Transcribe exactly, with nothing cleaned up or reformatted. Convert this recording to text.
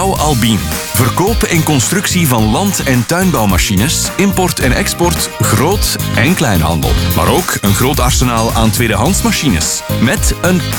Brouw Albien. Verkoop en constructie van land- en tuinbouwmachines, import en export, groot- en kleinhandel. Maar ook een groot arsenaal aan tweedehands machines. Met een